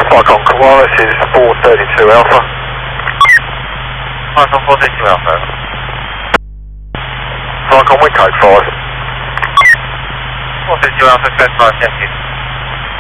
Falcon Koalas is 432 Alpha. Falcon 432 Alpha. Falcon Wind Code 5. 432 Alpha, 5 10